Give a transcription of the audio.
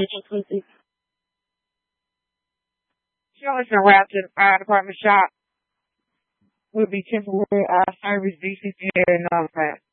Showing some wrapped to the fire department shop will be temporary service DCCA and notified.